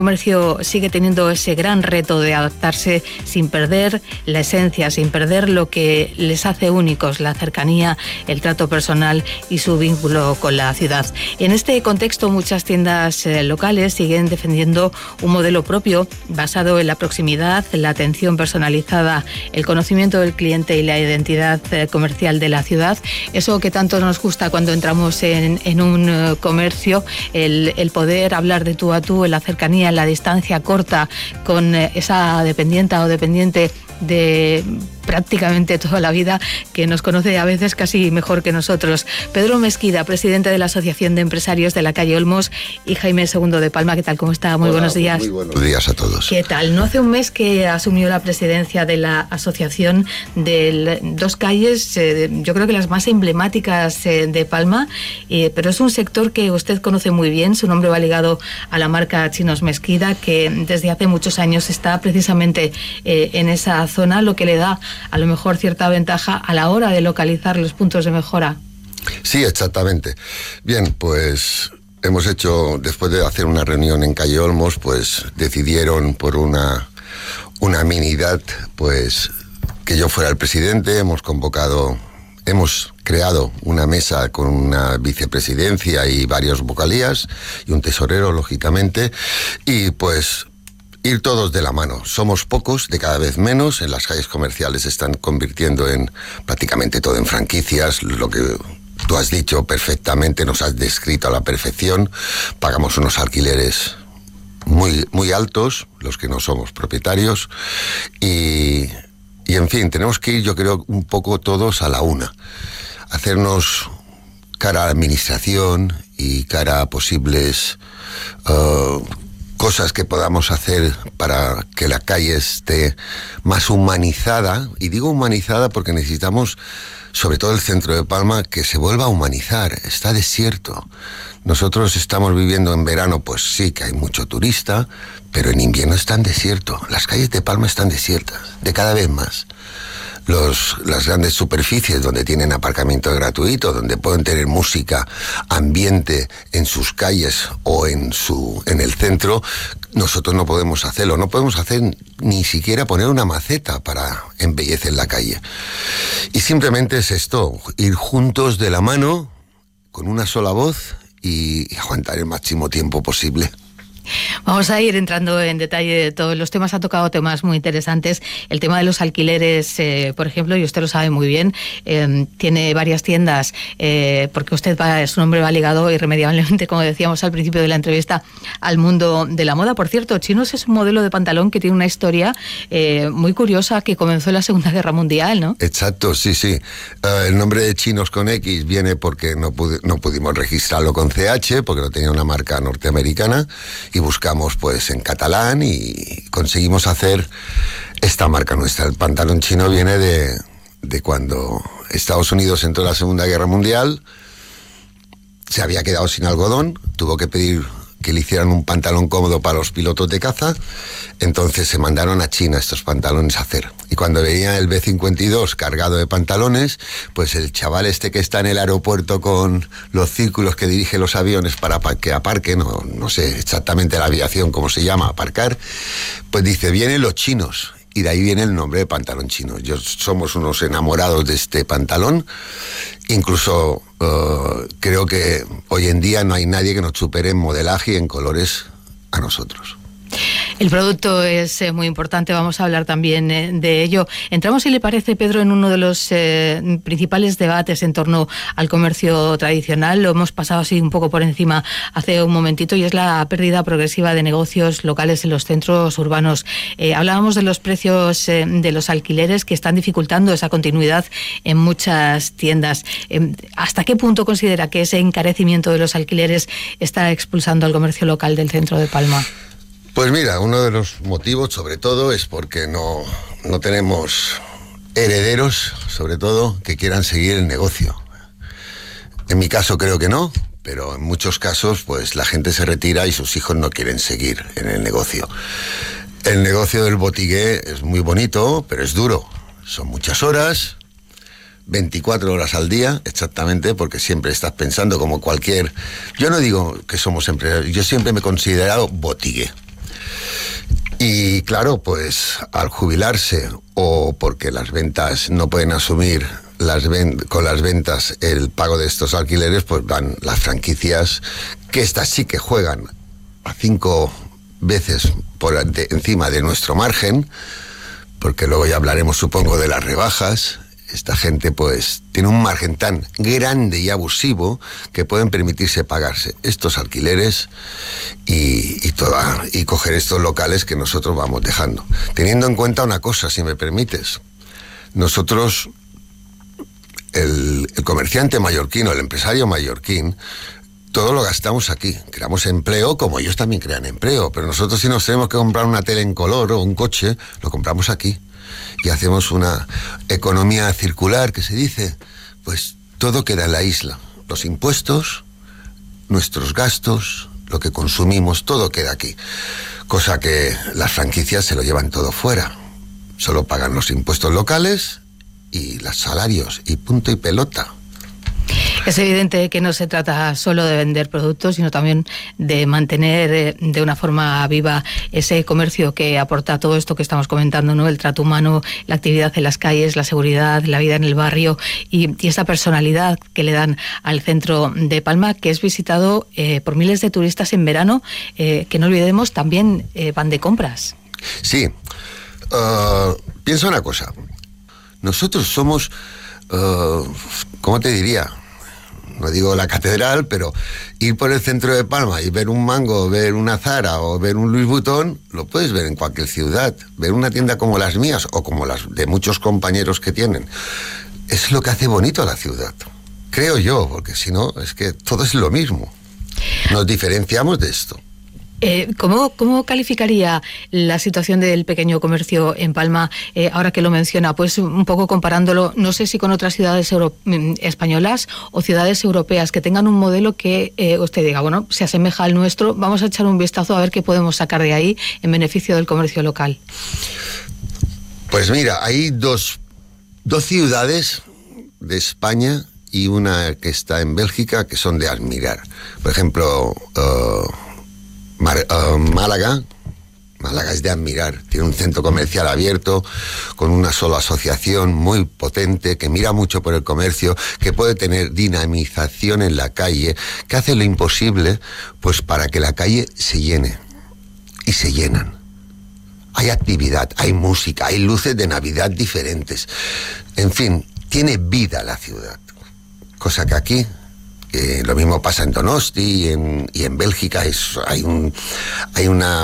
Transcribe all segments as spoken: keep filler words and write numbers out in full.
El comercio sigue teniendo ese gran reto de adaptarse sin perder la esencia, sin perder lo que les hace únicos, la cercanía, el trato personal y su vínculo con la ciudad. En este contexto, muchas tiendas eh, locales siguen defendiendo un modelo propio basado en la proximidad, la atención personalizada, el conocimiento del cliente y la identidad eh, comercial de la ciudad. Eso que tanto nos gusta cuando entramos en, en un eh, comercio, el, el poder hablar de tú a tú, en la cercanía, en la distancia corta con esa dependienta o dependiente de prácticamente toda la vida, que nos conoce a veces casi mejor que nosotros. Pedro Mesquida, presidente de la Asociación de Empresarios de la calle Olmos, y Jaime Segundo de Palma. ¿Qué tal? ¿Cómo está? Muy Hola, buenos días. Muy buenos días a todos. ¿Qué tal? No hace un mes que asumió la presidencia de la asociación de dos calles, eh, yo creo que las más emblemáticas eh, de Palma, eh, pero es un sector que usted conoce muy bien. Su nombre va ligado a la marca Chinos Mesquida, que desde hace muchos años está precisamente eh, en esa zona, lo que le da a lo mejor cierta ventaja a la hora de localizar los puntos de mejora. Sí, exactamente. Bien, pues hemos hecho, después de hacer una reunión en calle Olmos, pues decidieron por una unanimidad, pues que yo fuera el presidente. Hemos convocado, hemos creado una mesa con una vicepresidencia y varios vocalías y un tesorero, lógicamente, y pues ir todos de la mano. Somos pocos, de cada vez menos. En las calles comerciales se están convirtiendo en prácticamente todo en franquicias, lo que tú has dicho perfectamente, nos has descrito a la perfección. Pagamos unos alquileres muy, muy altos, los que no somos propietarios, y, y en fin, tenemos que ir, yo creo, un poco todos a la una. Hacernos cara a la administración y cara a posibles Uh, cosas que podamos hacer para que la calle esté más humanizada. Y digo humanizada porque necesitamos, sobre todo el centro de Palma, que se vuelva a humanizar. Está desierto. Nosotros estamos viviendo en verano, pues sí que hay mucho turista, pero en invierno está en desierto. Las calles de Palma están desiertas, de cada vez más. Los, las grandes superficies donde tienen aparcamiento gratuito, donde pueden tener música, ambiente en sus calles o en su en el centro, nosotros no podemos hacerlo. No podemos hacer ni siquiera poner una maceta para embellecer la calle. Y simplemente es esto, ir juntos de la mano, con una sola voz, y, y aguantar el máximo tiempo posible. Vamos a ir entrando en detalle de todos los temas. Ha tocado temas muy interesantes. El tema de los alquileres, eh, por ejemplo, y usted lo sabe muy bien, eh, tiene varias tiendas, eh, porque usted va, su nombre va ligado irremediablemente, como decíamos al principio de la entrevista, al mundo de la moda. Por cierto, Chinos es un modelo de pantalón que tiene una historia eh, muy curiosa, que comenzó en la Segunda Guerra Mundial, ¿no? Exacto, sí, sí. Uh, el nombre de Chinos con X viene porque no, pudi- no pudimos registrarlo con C H, porque no tenía una marca norteamericana, y buscamos pues en catalán y conseguimos hacer esta marca nuestra. El pantalón chino viene de, de cuando Estados Unidos entró en la Segunda Guerra Mundial, se había quedado sin algodón, tuvo que pedir que le hicieran un pantalón cómodo para los pilotos de caza, entonces se mandaron a China estos pantalones a hacer. Y cuando veía el B cincuenta y dos cargado de pantalones, pues el chaval este que está en el aeropuerto con los círculos que dirige los aviones para que aparquen, no, no sé exactamente la aviación cómo se llama, aparcar, pues dice, vienen los chinos. Y de ahí viene el nombre de pantalón chino. Yo somos unos enamorados de este pantalón. Incluso uh, creo que hoy en día no hay nadie que nos supere en modelaje y en colores a nosotros. El producto es eh, muy importante, vamos a hablar también eh, de ello. Entramos, si le parece, Pedro, en uno de los eh, principales debates en torno al comercio tradicional. Lo hemos pasado así un poco por encima hace un momentito, y es la pérdida progresiva de negocios locales en los centros urbanos. Eh, hablábamos de los precios eh, de los alquileres, que están dificultando esa continuidad en muchas tiendas. Eh, ¿Hasta qué punto considera que ese encarecimiento de los alquileres está expulsando al comercio local del centro de Palma? Pues mira, uno de los motivos, sobre todo, es porque no, no tenemos herederos, sobre todo, que quieran seguir el negocio. En mi caso creo que no, pero en muchos casos, pues la gente se retira y sus hijos no quieren seguir en el negocio. El negocio del botigué es muy bonito, pero es duro. Son muchas horas, veinticuatro horas al día, exactamente, porque siempre estás pensando como cualquier... Yo no digo que somos empresarios, yo siempre me he considerado botigué. Y claro, pues al jubilarse o porque las ventas no pueden asumir las ven- con las ventas el pago de estos alquileres, pues van las franquicias, que estas sí que juegan a cinco veces por de, encima de nuestro margen, porque luego ya hablaremos, supongo, de las rebajas. Esta gente pues tiene un margen tan grande y abusivo que pueden permitirse pagarse estos alquileres y, y, toda, y coger estos locales que nosotros vamos dejando. Teniendo en cuenta una cosa, si me permites. Nosotros, el, el comerciante mallorquino, el empresario mallorquín, todo lo gastamos aquí. Creamos empleo como ellos también crean empleo, pero nosotros si nos tenemos que comprar una tele en color o un coche, lo compramos aquí. Y hacemos una economía circular, que se dice, pues todo queda en la isla. Los impuestos, nuestros gastos, lo que consumimos, todo queda aquí. Cosa que las franquicias se lo llevan todo fuera. Solo pagan los impuestos locales y los salarios, y punto y pelota. Es evidente que no se trata solo de vender productos, sino también de mantener de una forma viva ese comercio que aporta todo esto que estamos comentando, ¿no? El trato humano, la actividad en las calles, la seguridad, la vida en el barrio y, y esa personalidad que le dan al centro de Palma, que es visitado eh, por miles de turistas en verano, eh, que no olvidemos también eh, van de compras. Sí, uh, piensa una cosa. Nosotros somos, uh, ¿cómo te diría? No digo la catedral, pero ir por el centro de Palma y ver un Mango, ver una Zara o ver un Louis Vuitton, lo puedes ver en cualquier ciudad. Ver una tienda como las mías o como las de muchos compañeros que tienen, es lo que hace bonito a la ciudad. Creo yo, porque si no, es que todo es lo mismo. Nos diferenciamos de esto. Eh, ¿cómo, ¿Cómo calificaría la situación del pequeño comercio en Palma, eh, ahora que lo menciona? Pues un poco comparándolo, no sé si con otras ciudades euro- españolas o ciudades europeas que tengan un modelo que eh, usted diga, bueno, se asemeja al nuestro, vamos a echar un vistazo a ver qué podemos sacar de ahí en beneficio del comercio local. Pues mira, hay dos, dos ciudades de España y una que está en Bélgica que son de admirar. Por ejemplo, Uh, Mar, uh, Málaga, Málaga es de admirar, tiene un centro comercial abierto con una sola asociación muy potente que mira mucho por el comercio, que puede tener dinamización en la calle, que hace lo imposible pues para que la calle se llene, y se llenan. Hay actividad, hay música, hay luces de Navidad diferentes, en fin, tiene vida la ciudad, cosa que aquí Eh, lo mismo pasa en Donosti y en, y en Bélgica. Es, hay un, hay una,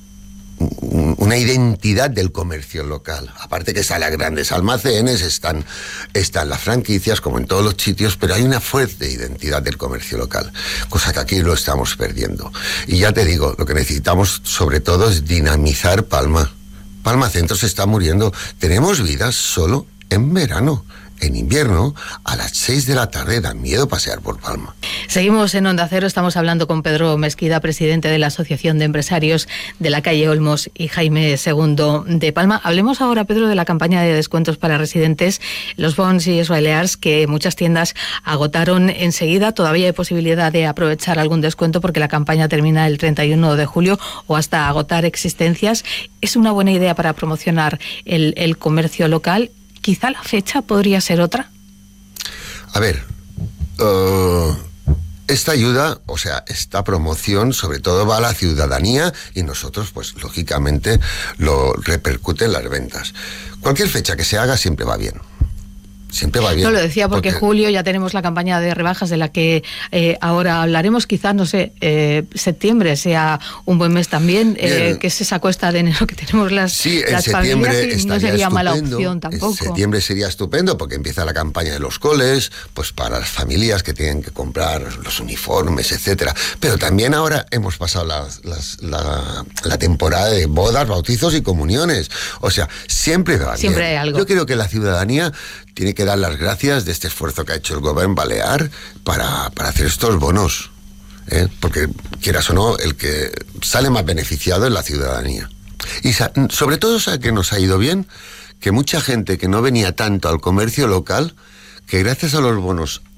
un, una identidad del comercio local. Aparte que están las grandes almacenes, están, están las franquicias, como en todos los sitios, pero hay una fuerte identidad del comercio local, cosa que aquí lo estamos perdiendo. Y ya te digo, lo que necesitamos sobre todo es dinamizar Palma. Palma Centro se está muriendo. Tenemos vidas solo en verano. En invierno, a las seis de la tarde, da miedo pasear por Palma. Seguimos en Onda Cero, estamos hablando con Pedro Mesquida, presidente de la Asociación de Empresarios de la calle Olmos, y Jaime Segundo de Palma. Hablemos ahora, Pedro, de la campaña de descuentos para residentes, los Bons y Israelears, que muchas tiendas agotaron enseguida. Todavía hay posibilidad de aprovechar algún descuento porque la campaña termina el treinta y uno de julio o hasta agotar existencias. Es una buena idea para promocionar el, el comercio local. ¿Quizá la fecha podría ser otra? A ver, uh, esta ayuda, o sea, esta promoción sobre todo va a la ciudadanía y nosotros, pues lógicamente, lo repercute en las ventas. Cualquier fecha que se haga siempre va bien. Siempre va bien. No lo decía porque, porque julio ya tenemos la campaña de rebajas de la que eh, ahora hablaremos. Quizás, no sé, eh, septiembre sea un buen mes también, eh, que es esa cuesta de enero que tenemos las, sí, en las septiembre familias y no sería estupendo. Mala opción tampoco. En septiembre sería estupendo porque empieza la campaña de los coles, pues para las familias que tienen que comprar los uniformes, etcétera. Pero también ahora hemos pasado la, las, la, la temporada de bodas, bautizos y comuniones. O sea, siempre va bien. Siempre hay algo. Yo creo que la ciudadanía tiene que dar las gracias de este esfuerzo que ha hecho el gobierno balear para, para hacer estos bonos, ¿eh? Porque, quieras o no, el que sale más beneficiado es la ciudadanía. Y sobre todo, ¿sabe que nos ha ido bien? Que mucha gente que no venía tanto al comercio local, que gracias a los bonos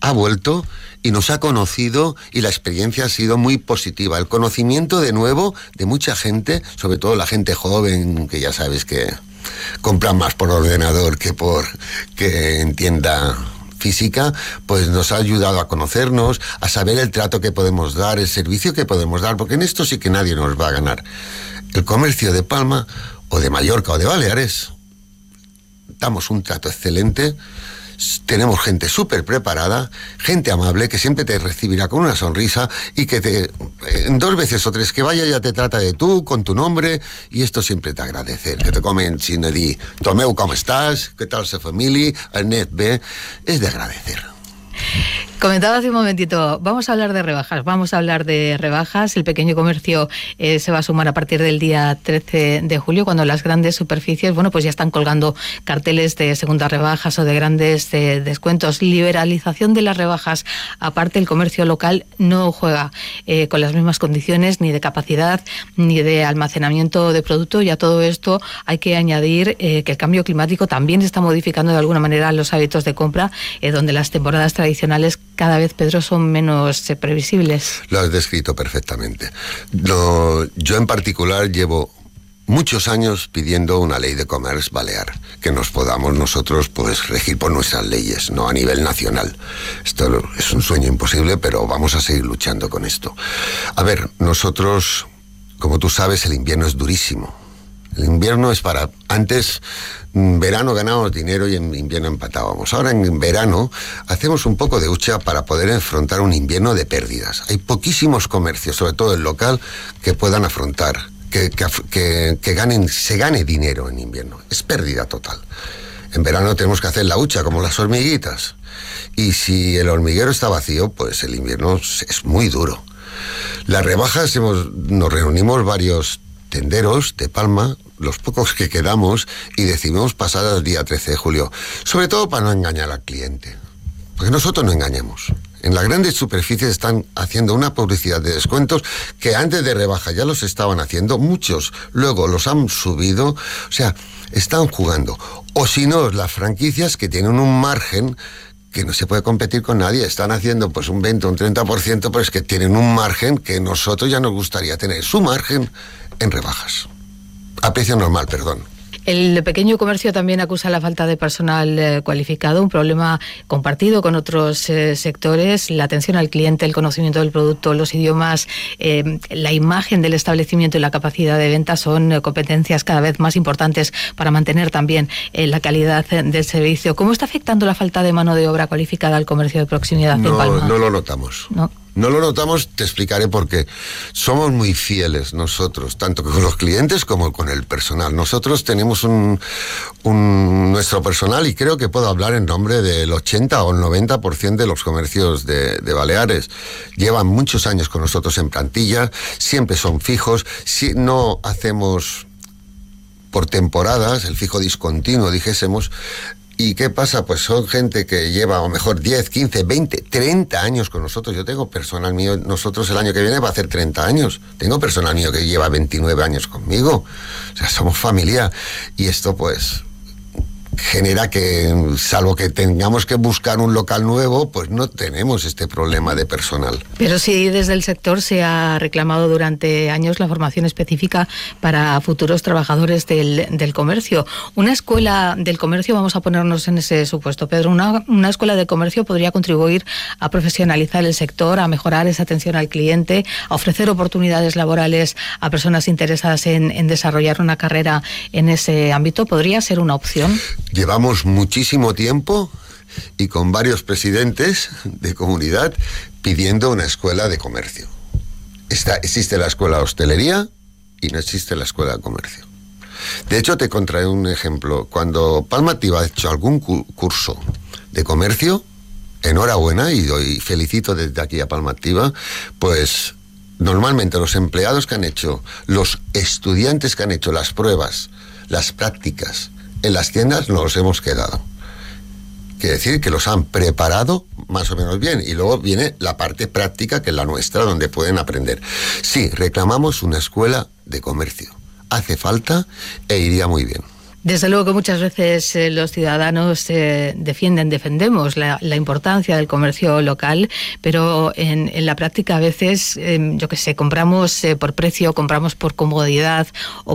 ha vuelto y nos ha conocido y la experiencia ha sido muy positiva. El conocimiento de nuevo de mucha gente, sobre todo la gente joven, que ya sabes que compran más por ordenador que por que en tienda física, pues nos ha ayudado a conocernos, a saber el trato que podemos dar, el servicio que podemos dar, porque en esto sí que nadie nos va a ganar. El comercio de Palma, o de Mallorca, o de Baleares, damos un trato excelente. Tenemos gente súper preparada, gente amable, que siempre te recibirá con una sonrisa y que te, en dos veces o tres que vaya ya te trata de tú, con tu nombre, y esto siempre te agradece. Que te comen sin dir, Tomeu, ¿cómo estás? ¿Qué tal su familia? El net B, es de agradecer. Comentaba hace un momentito, vamos a hablar de rebajas, vamos a hablar de rebajas. El pequeño comercio eh, se va a sumar a partir del día trece de julio, cuando las grandes superficies, bueno, pues ya están colgando carteles de segundas rebajas o de grandes eh, descuentos. Liberalización de las rebajas. Aparte, el comercio local no juega eh, con las mismas condiciones ni de capacidad ni de almacenamiento de producto, y a todo esto hay que añadir eh, que el cambio climático también está modificando de alguna manera los hábitos de compra, eh, donde las temporadas tradicionales cada vez, Pedro, son menos eh, previsibles. Lo has descrito perfectamente. Lo, yo en particular llevo muchos años pidiendo una ley de comercio balear, que nos podamos nosotros pues regir por nuestras leyes, no a nivel nacional. Esto es un sueño imposible, pero vamos a seguir luchando con esto. A ver, nosotros, como tú sabes, el invierno es durísimo. El invierno es para... Antes, en verano ganábamos dinero y en invierno empatábamos. Ahora en verano hacemos un poco de hucha para poder afrontar un invierno de pérdidas. Hay poquísimos comercios, sobre todo el local, que puedan afrontar, que, que, que, que ganen, se gane dinero en invierno. Es pérdida total. En verano tenemos que hacer la hucha como las hormiguitas. Y si el hormiguero está vacío, pues el invierno es muy duro. Las rebajas, hemos, nos reunimos varios tenderos de Palma, los pocos que quedamos, y decidimos pasar al día trece de julio, sobre todo para no engañar al cliente, porque nosotros no engañamos. En las grandes superficies están haciendo una publicidad de descuentos que antes de rebaja ya los estaban haciendo, muchos luego los han subido, o sea, están jugando. O si no, las franquicias que tienen un margen que no se puede competir con nadie, están haciendo pues un veinte o un treinta por ciento, pero es que tienen un margen que nosotros ya nos gustaría tener, su margen en rebajas. A precio normal, perdón. El pequeño comercio también acusa la falta de personal eh, cualificado, un problema compartido con otros eh, sectores. La atención al cliente, el conocimiento del producto, los idiomas, eh, la imagen del establecimiento y la capacidad de venta son eh, competencias cada vez más importantes para mantener también eh, la calidad eh, del servicio. ¿Cómo está afectando la falta de mano de obra cualificada al comercio de proximidad no, en Palma? No lo notamos. No. No lo notamos, te explicaré por qué. Somos muy fieles nosotros, tanto con los clientes como con el personal. Nosotros tenemos un, un nuestro personal, y creo que puedo hablar en nombre del ochenta o el noventa por ciento de los comercios de, de Baleares. Llevan muchos años con nosotros en plantilla, siempre son fijos, si no hacemos por temporadas, el fijo discontinuo, dijésemos. ¿Y qué pasa? Pues son gente que lleva a lo mejor diez, quince, veinte, treinta años con nosotros. Yo tengo personal mío, nosotros el año que viene va a hacer treinta años. Tengo personal mío que lleva veintinueve años conmigo. O sea, somos familia. Y esto pues genera que, salvo que tengamos que buscar un local nuevo, pues no tenemos este problema de personal. Pero sí, desde el sector se ha reclamado durante años la formación específica para futuros trabajadores del, del comercio. Una escuela del comercio, vamos a ponernos en ese supuesto, Pedro, una, una escuela de comercio podría contribuir a profesionalizar el sector, a mejorar esa atención al cliente, a ofrecer oportunidades laborales a personas interesadas en, en desarrollar una carrera en ese ámbito. ¿Podría ser una opción? Llevamos muchísimo tiempo y con varios presidentes de comunidad pidiendo una escuela de comercio. Está, existe la escuela de hostelería y no existe la escuela de comercio. De hecho, te contrae un ejemplo. Cuando Palma Activa ha hecho algún curso de comercio, enhorabuena, y doy felicito desde aquí a Palma Activa, pues normalmente los empleados que han hecho, los estudiantes que han hecho las pruebas, las prácticas, en las tiendas nos los hemos quedado. Quiere decir que los han preparado más o menos bien. Y luego viene la parte práctica, que es la nuestra, donde pueden aprender. Sí, reclamamos una escuela de comercio. Hace falta e iría muy bien. Desde luego que muchas veces eh, los ciudadanos eh, defienden, defendemos la, la importancia del comercio local, pero en, en la práctica a veces, eh, yo qué sé, compramos eh, por precio, compramos por comodidad o